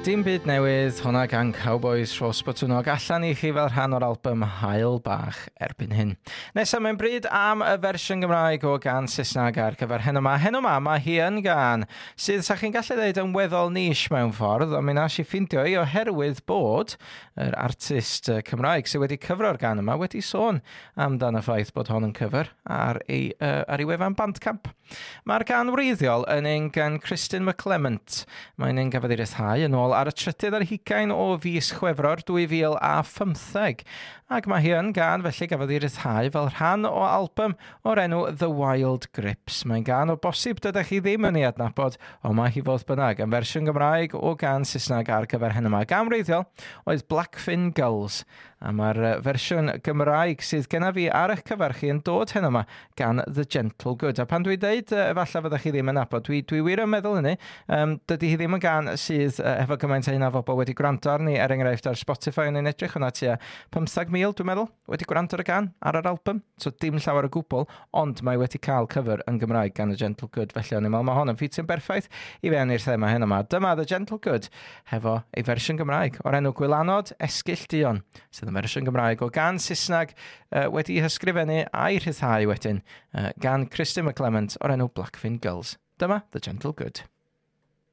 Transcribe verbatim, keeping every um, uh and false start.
Dim byd newydd, hwnna gan Cowboys Rhosbotwnog allan i chi fel rhan o'r album Haul Bach erbyn hyn. Nesaf mae'n bryd am y fersiwn Gymraeg o gan Saesneg ar gyfer heno ma. Heno ma, mae hi yn gan sydd, sa chi'n gallu dweud, yn weddol niche mewn ffordd, ond mi nes i ffindio i oherwydd bod yr artist Cymraeg sydd wedi cyfro'r gan yma wedi sôn amdan y ffaith bod hon yn cyfer ar ei, uh, ar ei wefan Bandcamp. Mae'r gan wreiddiol yn un gan Kristyn McClement. Mae'n un gafodd ei ryddhau yn ôl ar y trydydd ar hugain o fis Chwefror dwy fil a phymtheg. Ac mae hi yn gan felly gafodd ei ryddhau fel rhan o album o'r enw The Wild Grips. Mae'n gan o bosib dydych chi ddim yn ei adnabod, ond mae hi fodd bynnag yn fersiwn Gymraeg o gan Saesneg ar gyfer hyn yma. Gan wreiddiol oedd Blackfin Gulls. A mae'r uh, fersiwn Gymraeg sydd genna fi ar eich cyfer chi yn dod hyn yma gan The Gentle Good. A pan dwi'n deud, uh, efallai fyddech chi ddim yn nabod, dwi, dwi wir yn meddwl hynny, um, dydy hi ddim yn gan sydd uh, efo gymaint a hynna bobl wedi gwrando arni, er enghraifft ar Spotify yn ein edrych hwnna tua pymtheg mil, dwi'n meddwl, wedi gwrando ar y gan ar yr album. So dim llawer o gwbl, ond mae wedi cael cyfer yn Gymraeg gan The Gentle Good. Felly o'n i'n meddwl, mae hon yn ffitio'n berffaith i fewn i'r thema hyn yma. Dyma The Gentle Good hefo ei fersiwn Gymraeg o'r enw Gwylanod Esgyll Dion, sydd yn fersiwn Gymraeg o gan Saesneg uh, wedi hysgrifennu a'i rhyddhau wedyn uh, gan Kristyn McClement o'r enw Blackfin Gulls. Dyma The Gentle Good.